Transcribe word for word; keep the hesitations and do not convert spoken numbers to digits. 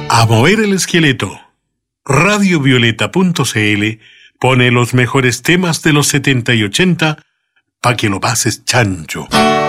A mover el esqueleto. radio violeta punto c l pone los mejores temas de los setenta y ochenta pa' que lo pases chancho.